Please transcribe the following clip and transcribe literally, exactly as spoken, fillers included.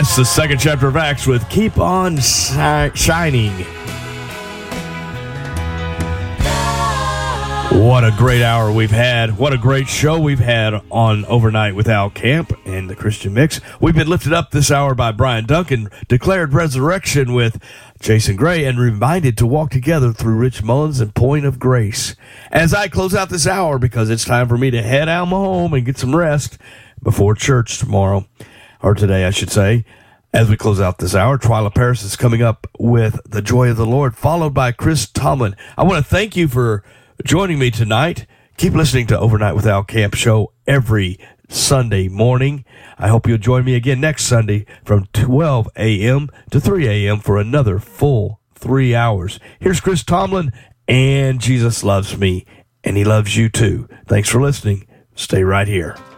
Yes, the second chapter of Acts with Keep On shi- Shining. What a great hour we've had. What a great show we've had on Overnight with Al Camp and the Christian Mix. We've been lifted up this hour by Brian Duncan, declared resurrection with Jason Gray, and reminded to walk together through Rich Mullins and Point of Grace. As I close out this hour, because it's time for me to head out my home and get some rest before church tomorrow, or today I should say. As we close out this hour, Twyla Paris is coming up with The Joy of the Lord, followed by Chris Tomlin. I want to thank you for joining me tonight. Keep listening to Overnight with Al Camp show every Sunday morning. I hope you'll join me again next Sunday from twelve a.m. to three a.m. for another full three hours. Here's Chris Tomlin and Jesus Loves Me, and He Loves You Too. Thanks for listening. Stay right here.